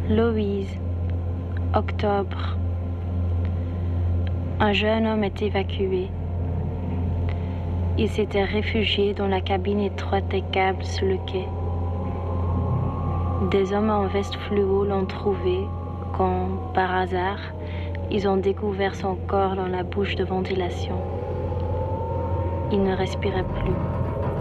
Louise, octobre. Un jeune homme est évacué. Il s'était réfugié dans la cabine étroite des câbles sur le quai. Des hommes en veste fluo l'ont trouvé quand, par hasard, ils ont découvert son corps dans la bouche de ventilation. Il ne respirait plus.